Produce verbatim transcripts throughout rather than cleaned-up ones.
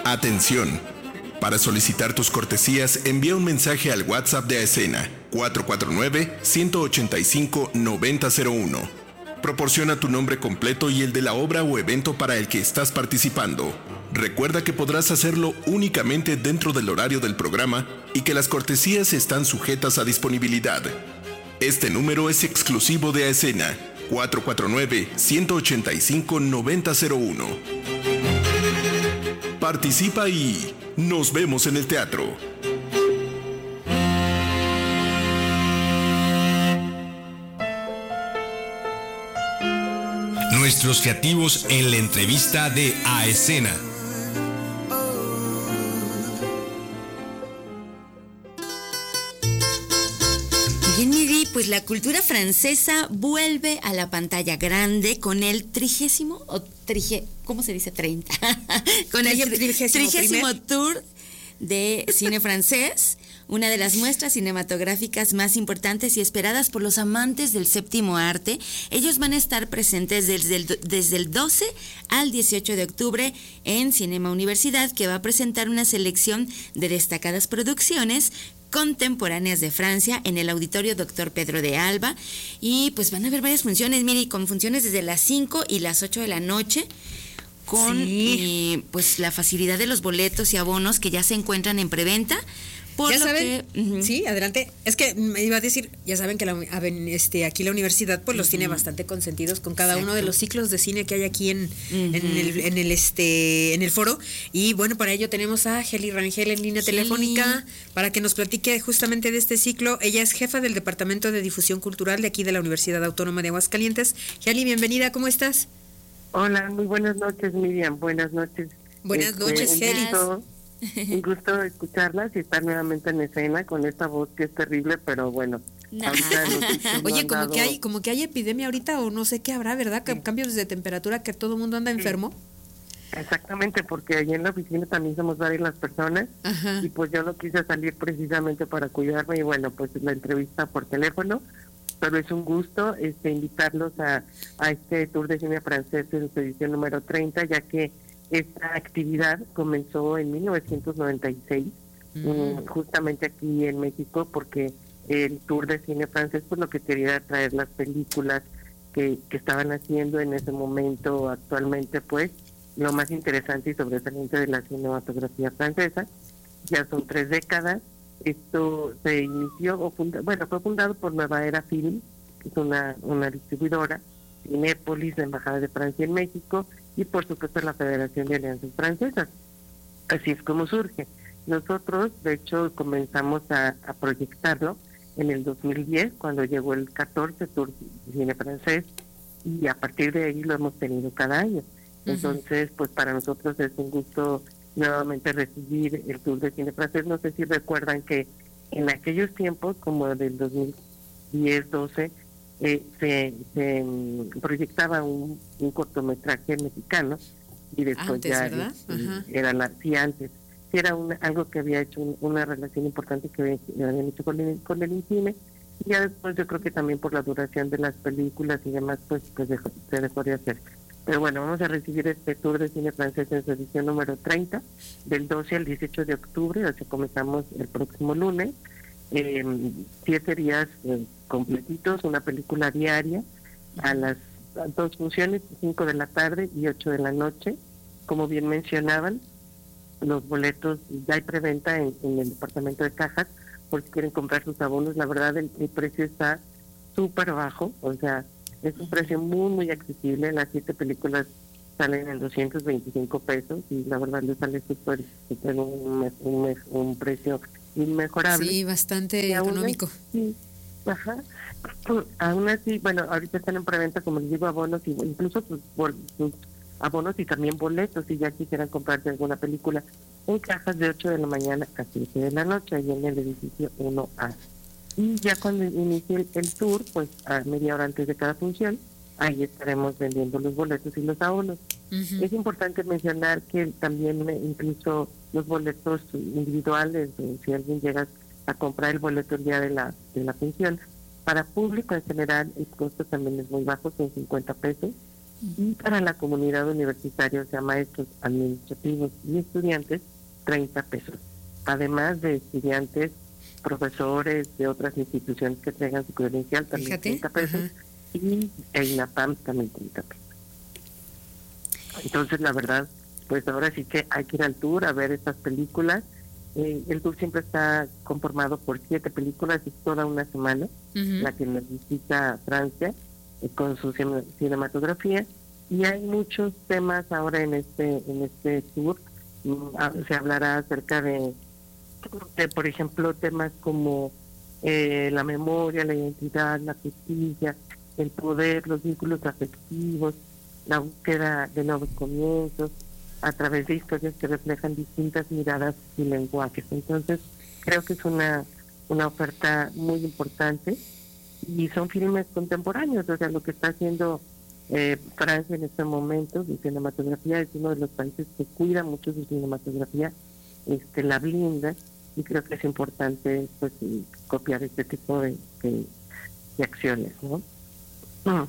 Atención. Para solicitar tus cortesías, envía un mensaje al WhatsApp de Aesena cuatro cuatro nueve, uno ocho cinco, nueve cero cero uno. Proporciona tu nombre completo y el de la obra o evento para el que estás participando. Recuerda que podrás hacerlo únicamente dentro del horario del programa y que las cortesías están sujetas a disponibilidad. Este número es exclusivo de Aesena cuatro cuatro nueve, uno ocho cinco, nueve cero cero uno. Participa y nos vemos en el teatro. Nuestros creativos en la entrevista de Aesena. Bien, Miri, pues la cultura francesa vuelve a la pantalla grande con el trigésimo o trige, ¿cómo se dice? treinta. Con el trigésimo, trigésimo tour de cine francés, una de las muestras cinematográficas más importantes y esperadas por los amantes del séptimo arte. Ellos van a estar presentes desde el, desde el doce al dieciocho de octubre en Cinema Universidad, que va a presentar una selección de destacadas producciones contemporáneas de Francia en el Auditorio Doctor Pedro de Alba. Y pues van a haber varias funciones, mire, con funciones desde las cinco y las ocho de la noche, con sí. eh, pues la facilidad de los boletos y abonos que ya se encuentran en preventa. Por ya lo saben, que, uh-huh. sí, adelante. Es que me iba a decir, ya saben que la, este, aquí la universidad pues los uh-huh. tiene bastante consentidos con cada Exacto. uno de los ciclos de cine que hay aquí en, uh-huh. en el, en el este, en el foro. Y bueno, para ello tenemos a Geli Rangel en línea Geli. telefónica para que nos platique justamente de este ciclo. Ella es jefa del Departamento de Difusión Cultural de aquí de la Universidad Autónoma de Aguascalientes. Geli, bienvenida, ¿cómo estás? Hola, muy buenas noches, Miriam. Buenas noches. Buenas este, noches, Geli. Un gusto escucharlas y estar nuevamente en escena con esta voz que es terrible, pero bueno. No. Oye, como dado... que hay como que hay epidemia ahorita o no sé qué habrá, ¿verdad? Sí. Cambios de temperatura, que todo el mundo anda sí. enfermo. Exactamente, porque allí en la oficina también somos varias las personas. Ajá. Y pues yo no quise salir precisamente para cuidarme y bueno, pues la entrevista por teléfono, pero es un gusto este invitarlos a, a este tour de cine francés en su edición número treinta, ya que esta actividad comenzó en mil novecientos noventa y seis, mm. justamente aquí en México, porque el tour de cine francés pues lo que quería era traer las películas que, que estaban haciendo en ese momento, actualmente pues lo más interesante y sobresaliente de la cinematografía francesa. Ya son tres décadas. Esto se inició, o funda, bueno, fue fundado por Nueva Era Film, que es una, una distribuidora, Cinépolis, la Embajada de Francia en México, y por supuesto la Federación de Alianzas Francesas. Así es como surge. Nosotros, de hecho, comenzamos a, a proyectarlo en el dos mil diez, cuando llegó el catorce Tour de Cine Francés, y a partir de ahí lo hemos tenido cada año. Entonces, uh-huh. pues para nosotros es un gusto nuevamente recibir el Tour de Cine Francés. No sé si recuerdan que en aquellos tiempos, como del dos mil diez, doce, Eh, se, se um, proyectaba un, un cortometraje mexicano y después antes, ya ¿verdad? Ajá. era la sí antes sí era una, algo que había hecho un, una relación importante que habían hecho con el, con el INCINE, y ya después yo creo que también por la duración de las películas y demás pues, pues dejó, se dejó de hacer. Pero bueno, vamos a recibir este tour de cine francés en su edición número treinta, del doce al dieciocho de octubre, o sea, comenzamos el próximo lunes. Eh, siete días eh, completitos, una película diaria a las a dos funciones, cinco de la tarde y ocho de la noche. Como bien mencionaban, los boletos ya hay preventa en, en el departamento de cajas por si quieren comprar sus abonos. La verdad el, el precio está súper bajo, o sea, es un precio muy muy accesible. Las siete películas salen en doscientos veinticinco pesos y la verdad les sale súper súper un, un, un precio inmejorable. Sí, bastante económico. Sí, ajá. Aún así, bueno, ahorita están en preventa, como les digo, abonos y incluso sus, sus abonos y también boletos, si ya quisieran comprarse alguna película, en cajas de ocho de la mañana a siete de la noche, ahí en el edificio uno A. Y ya cuando inicie el, el tour, pues a media hora antes de cada función, ahí estaremos vendiendo los boletos y los abonos. Uh-huh. Es importante mencionar que también incluso los boletos individuales, si alguien llega a comprar el boleto el día de la de la función, para público en general el costo también es muy bajo, son cincuenta pesos, Y para la comunidad universitaria, o sea, maestros administrativos y estudiantes, treinta pesos. Además de estudiantes, profesores de otras instituciones que tengan su credencial, también Fíjate. treinta pesos. Ajá. Y el INAPAM también treinta pesos. Entonces, la verdad, pues ahora sí que hay que ir al tour a ver estas películas. Eh, el tour siempre está conformado por siete películas, es toda una semana, uh-huh. la que nos visita Francia eh, con su cine- cinematografía. Y hay muchos temas ahora en este en este tour. Se hablará acerca de, de por ejemplo, temas como eh, la memoria, la identidad, la justicia, el poder, los vínculos afectivos, la búsqueda de nuevos comienzos, a través de historias que reflejan distintas miradas y lenguajes. Entonces, creo que es una, una oferta muy importante y son filmes contemporáneos, o sea, lo que está haciendo Eh, Francia en este momento de cinematografía es uno de los países que cuida mucho su cinematografía, este la blinda, y creo que es importante pues copiar este tipo de, de, de acciones, ¿no? Mm.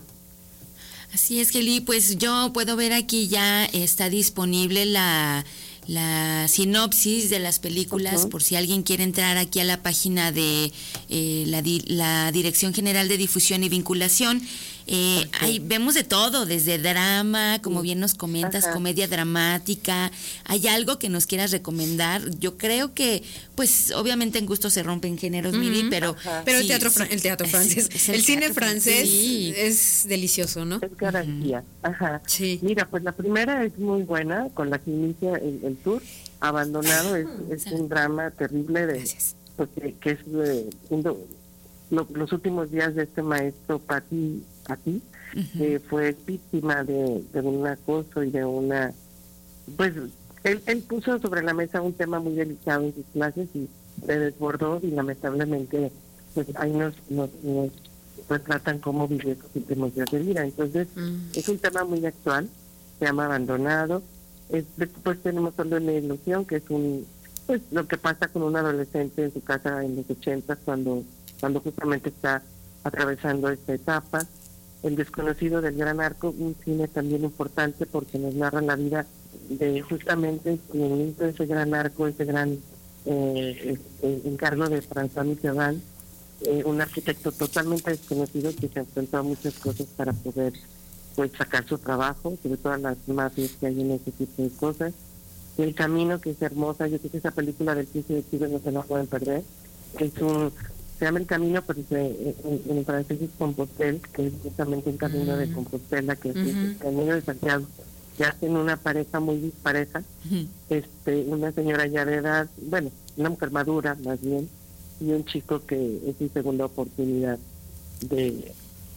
Así es, Geli, pues yo puedo ver aquí ya está disponible la la sinopsis de las películas, uh-huh. por si alguien quiere entrar aquí a la página de eh, la, di- la Dirección General de Difusión y Vinculación. Eh, okay. Ahí vemos de todo, desde drama, como bien nos comentas, Ajá. comedia dramática. ¿Hay algo que nos quieras recomendar? Yo creo que, pues, obviamente en gusto se rompen géneros, uh-huh. Miri, pero... Ajá. Pero sí, el teatro fran- el teatro francés, es, es el, el cine francés sí. es delicioso, ¿no? Es garantía. Uh-huh. Ajá. Sí. Mira, pues la primera es muy buena, con la que inicia el, el tour. Abandonado es, es un drama terrible de pues, que, que es de, siendo, lo, los últimos días de este maestro Pati Pati uh-huh. eh, fue víctima de, de un acoso y de una pues él, él puso sobre la mesa un tema muy delicado en sus clases y se desbordó y lamentablemente pues ahí nos nos, nos retratan cómo vivió sus últimos días de vida. Entonces uh-huh. es un tema muy actual, se llama Abandonado. Es, después tenemos Solo en la Ilusión, que es un pues lo que pasa con un adolescente en su casa en los ochentas cuando cuando justamente está atravesando esta etapa. El Desconocido del Gran Arco, un cine también importante porque nos narra la vida de justamente el de ese gran arco, ese gran eh, este, encargo de François Mitterrand, eh, un arquitecto totalmente desconocido que se enfrentó a muchas cosas para poder pues sacar su trabajo, sobre todas las mafias que hay en ese tipo de cosas. El Camino, que es hermosa, yo creo que esa película del quince de octubre no se la pueden perder. Es un, se llama El Camino, pero se, en, en francés es Compostelle, que es justamente un camino uh-huh. de Compostela, que es uh-huh. el camino de Santiago. Que hacen una pareja muy dispareja, uh-huh. este, una señora ya de edad, bueno, una mujer madura más bien, y un chico que es su segunda oportunidad de...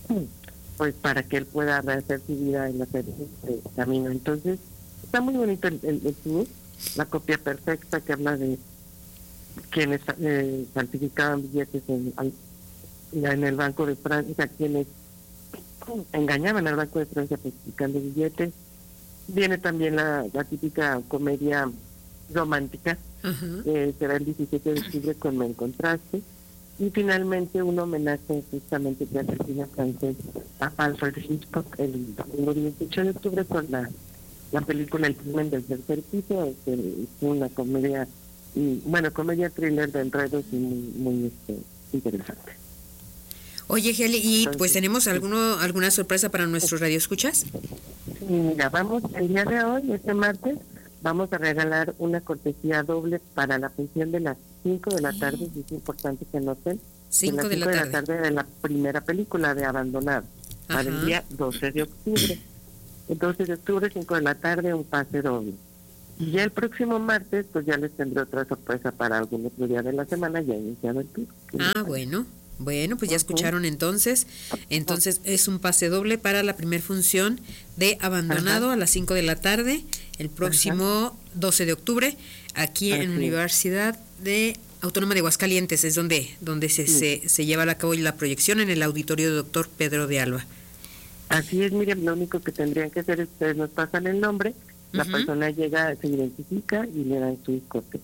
pues para que él pueda rehacer su vida en hacer este camino. Entonces, está muy bonito el, el, el tour, la copia perfecta que habla de quienes eh, falsificaban billetes en, en el Banco de Francia, quienes engañaban al Banco de Francia falsificando billetes. Viene también la, la típica comedia romántica, uh-huh. que será el diecisiete de octubre con Me Encontraste. Y finalmente un homenaje justamente que hace el cine francés a Alfred Hitchcock el domingo dieciocho de octubre con la, la película El Crimen del Tercer Piso. Es, es una comedia, y, bueno, comedia thriller de enredos y muy, muy este, interesante. Oye, Geli, ¿y Entonces, pues tenemos alguno alguna sorpresa para nuestros radioescuchas? Sí, mira, vamos, el día de hoy, este martes, vamos a regalar una cortesía doble para la función de las cinco de la tarde, y es importante que anoten, cinco de la tarde. de la tarde de la primera película de Abandonado, Ajá. para el día doce de octubre. El doce de octubre, cinco de la tarde, un pase doble. Y ya el próximo martes, pues ya les tendré otra sorpresa para algún otro día de la semana, ya iniciado el tour. Ah, bueno. Bueno, pues ya escucharon entonces. Entonces es un pase doble para la primera función de Abandonado Ajá. a las cinco de la tarde, el próximo Ajá. doce de octubre, aquí Así en la Universidad de Autónoma de Aguascalientes, es donde donde se, sí. se, se lleva a cabo la proyección en el auditorio de doctor Pedro de Alba. Así es, miren, lo único que tendrían que hacer es ustedes nos pasan el nombre, la uh-huh. persona llega, se identifica y le dan su corte.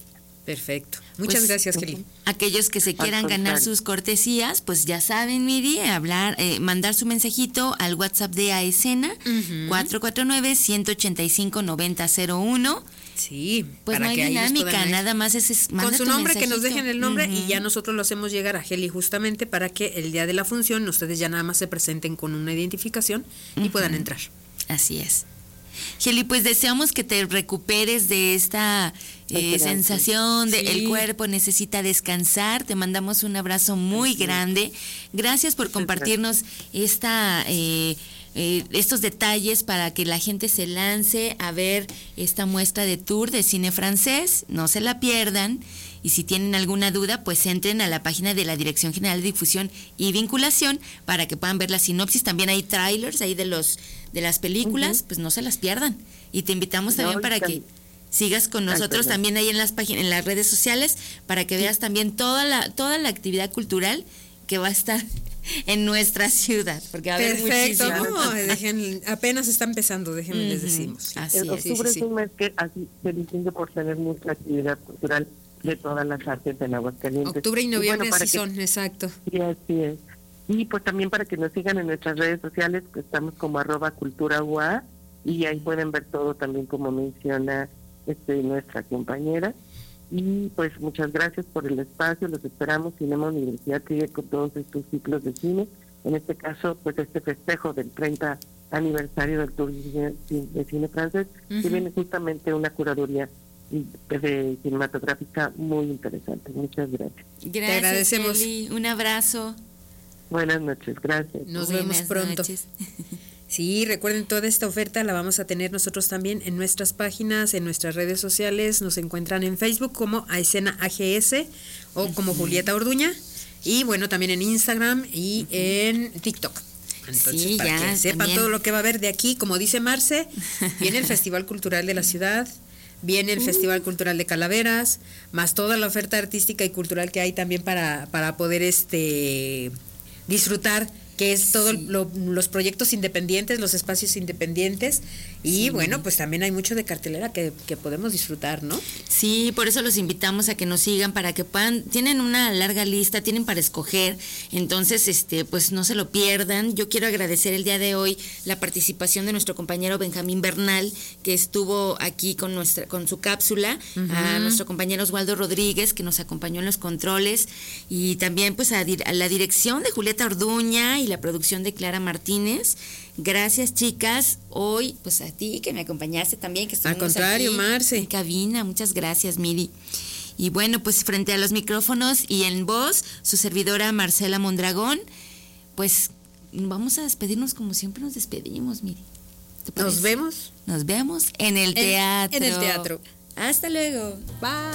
Perfecto. Muchas pues, gracias, Kelly. Aquellos que se quieran ganar sus cortesías, pues ya saben, Miri, hablar, eh, mandar su mensajito al WhatsApp de AESENA, uh-huh. cuatro cuatro nueve, uno ocho cinco, nueve cero cero uno. Sí, pues no hay dinámica, nada más es, es con su nombre, mensajito. Que nos dejen el nombre, uh-huh. y ya nosotros lo hacemos llegar a Heli justamente para que el día de la función ustedes ya nada más se presenten con una identificación uh-huh. y puedan entrar. Así es. Heli, pues deseamos que te recuperes de esta eh, sensación de sí. el cuerpo necesita descansar. Te mandamos un abrazo muy sí. grande. Gracias por compartirnos esta eh, eh, estos detalles para que la gente se lance a ver esta muestra de tour de cine francés. No se la pierdan. Y si tienen alguna duda, pues entren a la página de la Dirección General de Difusión y Vinculación para que puedan ver la sinopsis. También hay trailers ahí de los de las películas, uh-huh. pues no se las pierdan. Y te invitamos también no, para que sigas con nosotros también ahí en las páginas, en las redes sociales, para que veas también toda la toda la actividad cultural que va a estar en nuestra ciudad, porque va a haber Perfecto, muchísimo. no, dejen, apenas está empezando, déjenme uh-huh. les decimos. Así el es. octubre Sí, sí, es un mes que así se distingue por tener mucha actividad cultural de todas las artes en Aguascalientes. Octubre y noviembre y bueno, sí que, son, exacto. Sí, así es. Y pues también para que nos sigan en nuestras redes sociales, que estamos como arroba cultura U A, y ahí pueden ver todo también como menciona este nuestra compañera. Y pues muchas gracias por el espacio, los esperamos. Cinema Universidad sigue con todos estos ciclos de cine. En este caso, pues este festejo del treinta aniversario del Tour de Cine, de cine francés, uh-huh. que viene justamente una curaduría de cinematográfica muy interesante. Muchas gracias. Gracias, te agradecemos. Kelly. Un abrazo. Buenas noches, gracias. Nos Buenas vemos pronto. Noches. Sí, recuerden, toda esta oferta la vamos a tener nosotros también en nuestras páginas, en nuestras redes sociales. Nos encuentran en Facebook como AESENA A G S o como uh-huh. Julieta Orduña, y bueno, también en Instagram y uh-huh. en TikTok. Entonces, sí, para ya, que sepan también. todo lo que va a haber de aquí, como dice Marce, viene el Festival Cultural de la ciudad, viene el uh. Festival Cultural de Calaveras, más toda la oferta artística y cultural que hay también para, para poder este disfrutar, que es todo sí. lo, los proyectos independientes, los espacios independientes, y sí. bueno, pues también hay mucho de cartelera que, que podemos disfrutar, ¿no? Sí, por eso los invitamos a que nos sigan, para que puedan, tienen una larga lista, tienen para escoger, entonces este pues no se lo pierdan. Yo quiero agradecer el día de hoy la participación de nuestro compañero Benjamín Bernal, que estuvo aquí con nuestra con su cápsula, uh-huh. a nuestro compañero Oswaldo Rodríguez, que nos acompañó en los controles, y también pues a, a la dirección de Julieta Orduña y la producción de Clara Martínez. Gracias, chicas. Hoy, pues a ti que me acompañaste también, que estuvimos Al contrario, aquí Marce. en cabina. Muchas gracias, Miri. Y bueno, pues frente a los micrófonos y en voz, su servidora Marcela Mondragón, pues vamos a despedirnos como siempre nos despedimos, Miri. ¿Nos vemos? Nos vemos en el en, teatro. En el teatro. Hasta luego. Bye.